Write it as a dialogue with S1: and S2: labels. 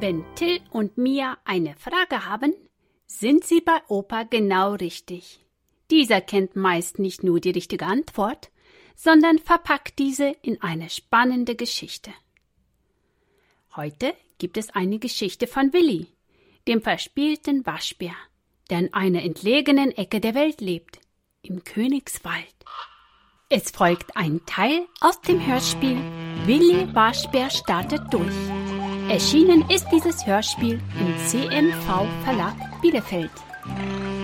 S1: Wenn Till und Mia eine Frage haben, sind sie bei Opa genau richtig. Dieser kennt meist nicht nur die richtige Antwort, sondern verpackt diese in eine spannende Geschichte. Heute gibt es eine Geschichte von Willi, dem verspielten Waschbär, der in einer entlegenen Ecke der Welt lebt, im Königswald. Es folgt ein Teil aus dem Hörspiel Willi Waschbär startet durch. Erschienen ist dieses Hörspiel im CMV Verlag Bielefeld.